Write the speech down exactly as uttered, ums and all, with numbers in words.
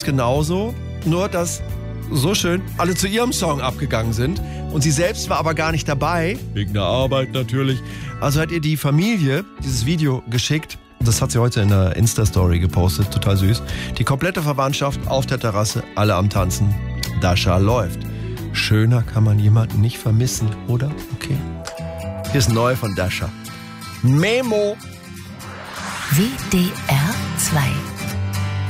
genauso, nur dass so schön alle zu ihrem Song abgegangen sind und sie selbst war aber gar nicht dabei, wegen der Arbeit natürlich. Also hat ihr die Familie dieses Video geschickt. Das hat sie heute in der Insta-Story gepostet, total süß. Die komplette Verwandtschaft auf der Terrasse, alle am Tanzen. Dasha läuft. Schöner kann man jemanden nicht vermissen, oder? Okay. Hier ist neu von Dasha. Memo. W D R zwei